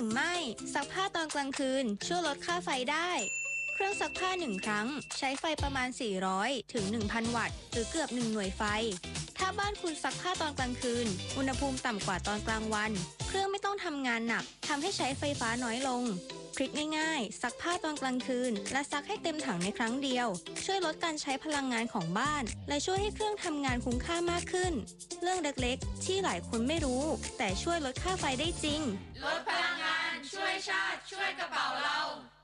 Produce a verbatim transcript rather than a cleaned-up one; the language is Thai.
รือไม่ซักผ้าตอนกลางคืนช่วยลดค่าไฟได้เครื่องซักผ้าหนึ่งครั้งใช้ไฟประมาณสี่ร้อยถึง หนึ่งพัน วัตต์หรือเกือบหนึ่งหน่วยไฟถ้าบ้านคุณซักผ้าตอนกลางคืนอุณหภูมิต่ำกว่าตอนกลางวันเครื่องไม่ต้องทำงานหนักทำให้ใช้ไฟฟ้าน้อยลงทริคง่ายๆซักผ้าตอนกลางคืนและซักให้เต็มถังในครั้งเดียวช่วยลดการใช้พลังงานของบ้านและช่วยให้เครื่องทำงานคุ้มค่ามากขึ้นเรื่องเล็กๆที่หลายคนไม่รู้แต่ช่วยลดค่าไฟได้จริงลดพลังงานช่วยชาติช่วยกระเป๋าเรา